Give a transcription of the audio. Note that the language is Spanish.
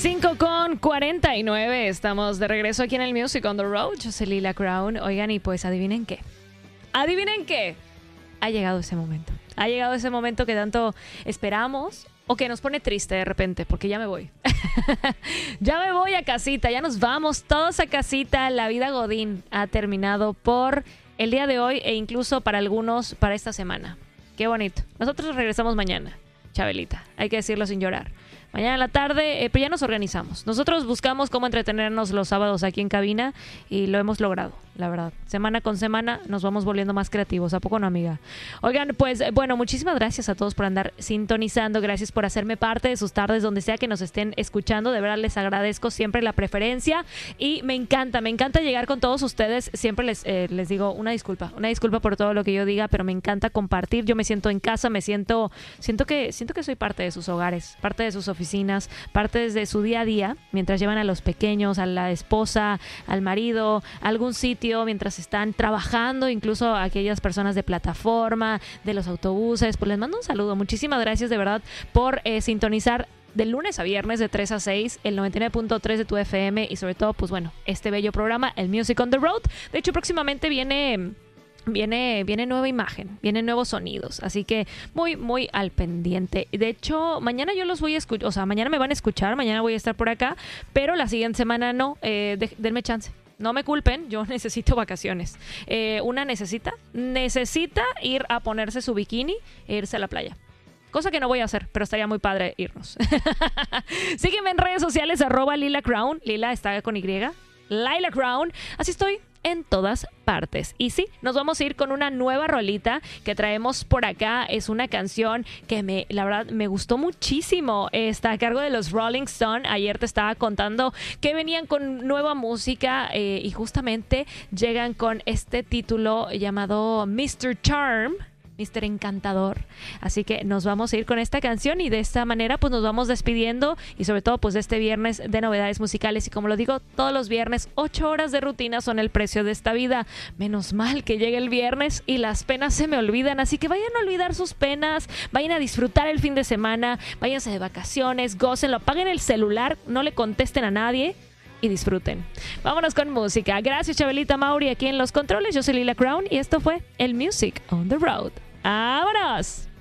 5:49, estamos de regreso aquí en el Music on the Road. Yo soy Lila Crown. Oigan, y pues adivinen qué. ¿Adivinen qué? Ha llegado ese momento. Ha llegado ese momento que tanto esperamos o que nos pone triste de repente, porque ya me voy. Ya me voy a casita, ya nos vamos todos a casita. La vida godín ha terminado por el día de hoy e incluso para algunos para esta semana. Qué bonito. Nosotros regresamos mañana, Chabelita. Hay que decirlo sin llorar. Mañana en la tarde, pero ya nos organizamos. Nosotros buscamos cómo entretenernos los sábados aquí en cabina y lo hemos logrado, la verdad. Semana con semana nos vamos volviendo más creativos. ¿A poco no, amiga? Oigan, pues bueno, muchísimas gracias a todos por andar sintonizando. Gracias por hacerme parte de sus tardes, donde sea que nos estén escuchando. De verdad les agradezco siempre la preferencia y me encanta llegar con todos ustedes. Siempre les digo una disculpa por todo lo que yo diga, pero me encanta compartir. Yo me siento en casa, siento que soy parte de sus hogares, parte de sus oficinas, parte de su día a día, mientras llevan a los pequeños, a la esposa, al marido, a algún sitio, mientras están trabajando, incluso a aquellas personas de plataforma, de los autobuses. Pues les mando un saludo. Muchísimas gracias de verdad por sintonizar de lunes a viernes de 3 a 6, el 99.3 de tu FM y sobre todo, pues bueno, este bello programa, el Music on the Road. De hecho, próximamente viene nueva imagen, vienen nuevos sonidos, así que muy al pendiente. De hecho, mañana yo los voy a escuchar, o sea, mañana me van a escuchar, mañana voy a estar por acá, pero la siguiente semana no, denme chance. No me culpen, yo necesito vacaciones. Una necesita ir a ponerse su bikini e irse a la playa. Cosa que no voy a hacer, pero estaría muy padre irnos. Sígueme en redes sociales, @LilaCrown. Lila está con Y. Lila Crown. Así estoy en todas partes. Y sí, nos vamos a ir con una nueva rolita que traemos por acá. Es una canción que la verdad me gustó muchísimo. Está a cargo de los Rolling Stones. Ayer te estaba contando que venían con nueva música y justamente llegan con este título llamado Mr. Charm, Mr. Encantador. Así que nos vamos a ir con esta canción y de esta manera pues nos vamos despidiendo y sobre todo pues de este viernes de novedades musicales. Y como lo digo todos los viernes, 8 horas de rutina son el precio de esta vida. Menos mal que llegue el viernes y las penas se me olvidan. Así que vayan a olvidar sus penas, vayan a disfrutar el fin de semana, váyanse de vacaciones, gócenlo, apaguen el celular, no le contesten a nadie y disfruten. Vámonos con música. Gracias, Chabelita Mauri, aquí en los controles. Yo soy Lila Crown y esto fue el Music on the Road. ¡Vámonos!